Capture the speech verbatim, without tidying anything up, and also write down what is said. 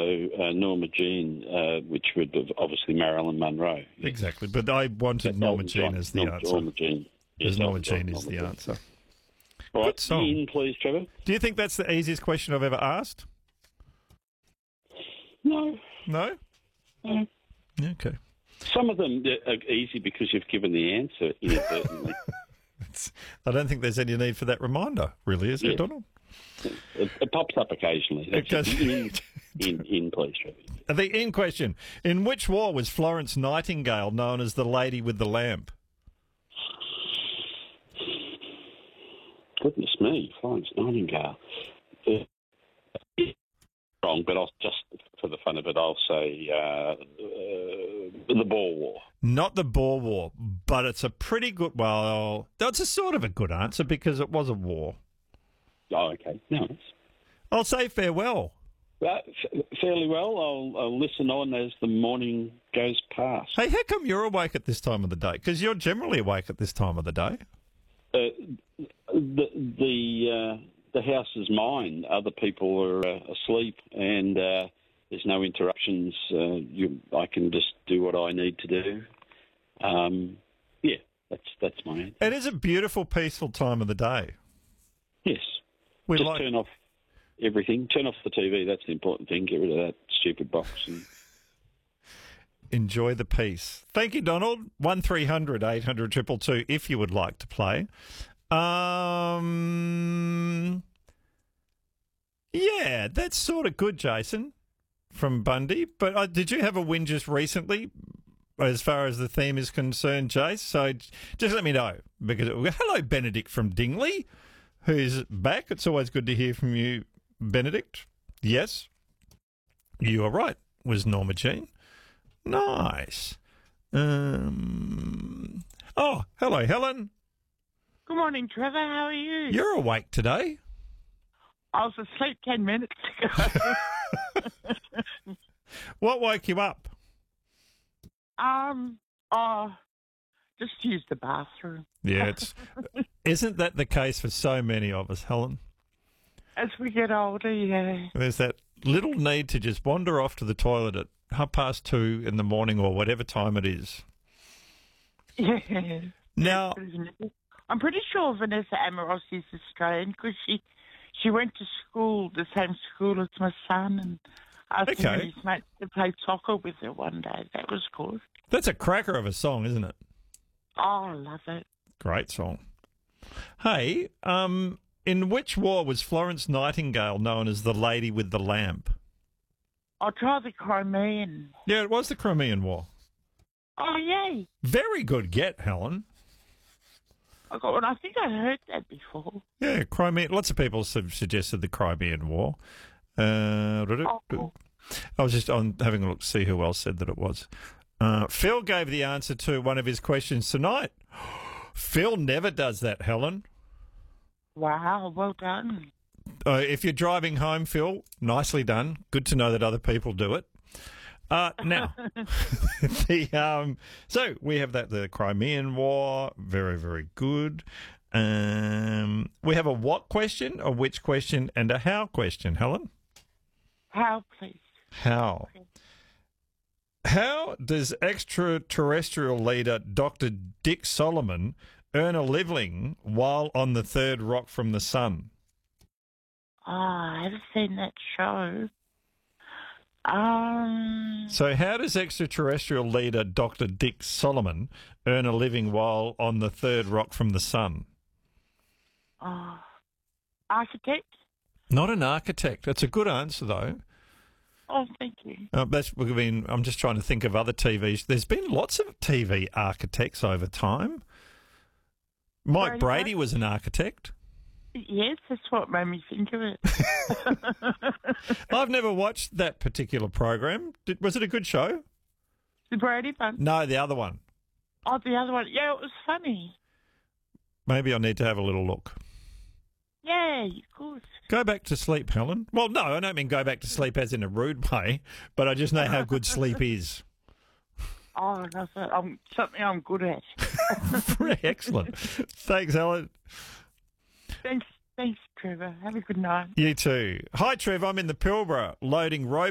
also uh, Norma Jean, uh, which would have obviously Marilyn Monroe. Exactly, but I wanted Norma Jean as the Norma, answer. Norma Jean. As Yes, Norma Elton Jean John, is the Norma answer. All Good right, song. in, please, Trevor. Do you think that's the easiest question I've ever asked? No. No? No. Okay. Some of them are easy because you've given the answer inadvertently. It's, I don't think there's any need for that reminder, really, is there, Yeah. Donald? It, it pops up occasionally. That's It does. it. In, in, in, please, Trevor. The in question. In which war was Florence Nightingale known as the Lady with the Lamp? Goodness me, Florence Nightingale. Uh, wrong, but I'll just, for the fun of it, I'll say uh, uh, the Boer War. Not the Boer War, but it's a pretty good, well, that's a sort of a good answer because it was a war. Oh, okay. Nice. I'll say farewell. Uh, f- fairly well. I'll, I'll listen on as the morning goes past. Hey, how come you're awake at this time of the day? Because you're generally awake at this time of the day. Uh, the the uh, the house is mine. Other people are uh, asleep, and uh, there's no interruptions. Uh, you, I can just do what I need to do. Um, yeah, that's that's my answer. It is a beautiful, peaceful time of the day. Yes, We just like turn off everything. Turn off the T V. That's the important thing. Get rid of that stupid box. And... enjoy the peace. Thank you, Donald. One three hundred eight hundred two two two if you would like to play. Um, yeah, that's sort of good, Jason, from Bundy. But uh, did you have a win just recently as far as the theme is concerned, Jace? So just let me know. Because hello, Benedict from Dingley, who's back. It's always good to hear from you, Benedict. Yes, you are right, was Norma Jean. Nice. Um. Oh, hello, Helen. Good morning, Trevor. How are you? You're awake today. I was asleep ten minutes ago. What woke you up? um, oh, just use the bathroom. Yeah, it's isn't that the case for so many of us, Helen? As we get older, yeah. There's that little need to just wander off to the toilet at half past two in the morning or whatever time it is. Yeah. Now, I'm pretty sure Vanessa Amoros is Australian because she, she went to school, the same school as my son, and asked Okay. him and his mates to play soccer with her one day. That was good. that's a cracker of a song, isn't it? Oh, I love it. Great song. Hey, um, in which war was Florence Nightingale known as the Lady with the Lamp? I'll try the Crimean. Yeah, it was the Crimean War. Oh, yay. Very good get, Helen. I got one. I think I heard that before. Yeah, Crimean. Lots of people have suggested the Crimean War. Uh, Oh. I was just on having a look to see who else said that it was. Uh, Phil gave the answer to one of his questions tonight. Phil never does that, Helen. Wow, well done. Uh, if you're driving home, Phil, nicely done. Good to know that other people do it. Uh, now, the um, so we have that the Crimean War. Very, very good. Um, we have a what question, a which question, and a how question. Helen, How, please? how? How does extraterrestrial leader Doctor Dick Solomon earn a living while on the third rock from the sun? Oh, I haven't seen that show. Um, So how does extraterrestrial leader Doctor Dick Solomon earn a living while on the third rock from the sun? oh, architect? Not an architect. That's a good answer, though. Oh, thank you. Uh, that's, I mean, I'm just trying to think of other T Vs. There's been lots of T V architects over time. Mike Brady Brady Bunch? was an architect. Yes, that's what made me think of it. I've never watched that particular program. Did, was it a good show? The Brady Bunch. No, the other one. Oh, the other one. Yeah, it was funny. Maybe I need to have a little look. Yeah, of course. Go back to sleep, Helen. Well, no, I don't mean go back to sleep as in a rude way, but I just know how good sleep is. Oh, that's it. I'm, something I'm good at. Very excellent. Thanks, Helen. Thanks, thanks, Trevor. Have a good night. You too. Hi, Trev. I'm in the Pilbara loading rope.